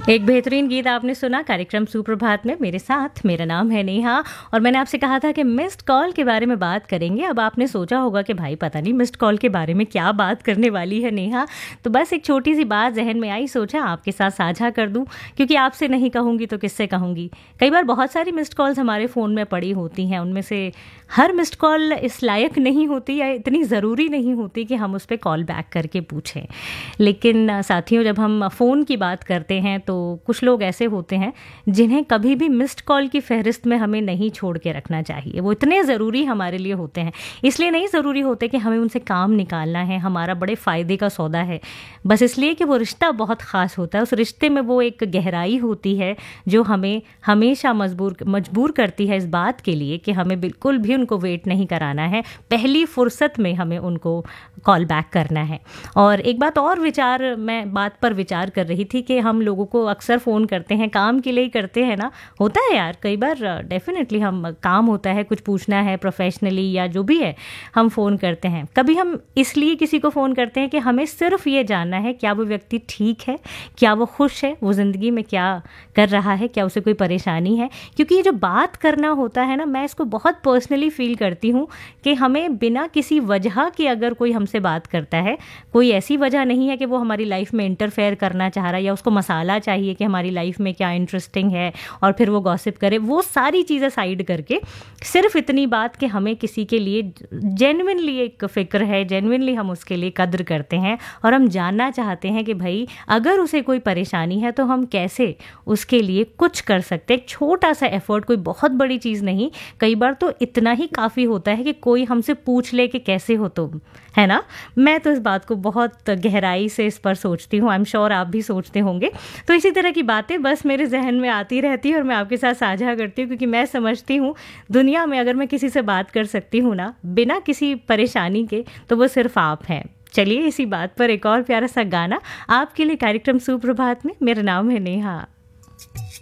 एक बेहतरीन गीत आपने सुना कार्यक्रम सुप्रभात में मेरे साथ। मेरा नाम है नेहा और मैंने आपसे कहा था कि मिस्ड कॉल के बारे में बात करेंगे। अब आपने सोचा होगा कि भाई पता नहीं मिस्ड कॉल के बारे में क्या बात करने वाली है नेहा। तो बस एक छोटी सी बात जहन में आई, सोचा आपके साथ साझा कर दूं, क्योंकि आपसे नहीं कहूँगी तो किससे कहूँगी। कई बार बहुत सारी मिस्ड कॉल्स हमारे फ़ोन में पड़ी होती हैं, उनमें से हर मिस्ड कॉल इस लायक नहीं होती या इतनी ज़रूरी नहीं होती कि हम उस पर कॉल बैक करके पूछें। लेकिन साथियों, जब हम फ़ोन की बात करते हैं तो कुछ लोग ऐसे होते हैं जिन्हें कभी भी मिस्ड कॉल की फहरिस्त में हमें नहीं छोड़ के रखना चाहिए। वो इतने ज़रूरी हमारे लिए होते हैं, इसलिए नहीं ज़रूरी होते कि हमें उनसे काम निकालना है, हमारा बड़े फ़ायदे का सौदा है, बस इसलिए कि वो रिश्ता बहुत ख़ास होता है। उस रिश्ते में वो एक गहराई होती है जो हमें हमेशा मजबूर करती है इस बात के लिए कि हमें बिल्कुल भी उनको वेट नहीं कराना है, पहली फुर्सत में हमें उनको कॉल बैक करना है। और एक बात और मैं बात पर विचार कर रही थी कि हम लोगों को अक्सर फ़ोन करते हैं, काम के लिए ही करते हैं ना। होता है यार, कई बार डेफिनेटली हम काम होता है, कुछ पूछना है प्रोफेशनली या जो भी है, हम फ़ोन करते हैं। कभी हम इसलिए किसी को फ़ोन करते हैं कि हमें सिर्फ ये जानना है क्या वो व्यक्ति ठीक है, क्या वो खुश है, वो ज़िंदगी में क्या कर रहा है, क्या उसे कोई परेशानी है। क्योंकि ये जो बात करना होता है ना, मैं इसको बहुत पर्सनली फील करती हूँ कि हमें बिना किसी वजह के अगर कोई हमसे बात करता है, कोई ऐसी वजह नहीं है कि वो हमारी लाइफ में इंटरफेयर करना चाह रहा है या उसको मसाला चाहिए कि हमारी लाइफ में क्या इंटरेस्टिंग है और फिर वो गॉसिप करे, वो सारी चीज़ें साइड करके सिर्फ इतनी बात कि हमें किसी के लिए जेन्युइनली एक फ़िक्र है, जेन्युइनली हम उसके लिए कद्र करते हैं और हम जानना चाहते हैं कि भाई अगर उसे कोई परेशानी है तो हम कैसे उसके लिए कुछ कर सकते हैं। एक छोटा सा एफर्ट, कोई बहुत बड़ी चीज़ नहीं, कई बार तो इतना ही काफ़ी होता है कि कोई हमसे पूछ ले कि कैसे हो तुम, है ना। मैं तो इस बात को बहुत गहराई से इस पर सोचती हूँ, आई एम श्योर आप भी सोचते होंगे। तो इसी तरह की बातें बस मेरे जहन में आती रहती है और मैं आपके साथ साझा करती हूँ, क्योंकि मैं समझती हूँ दुनिया में अगर मैं किसी से बात कर सकती हूँ ना बिना किसी परेशानी के, तो वो सिर्फ आप हैं। चलिए इसी बात पर एक और प्यारा सा गाना आपके लिए कार्यक्रम सुप्रभात में। मेरा नाम है नेहा।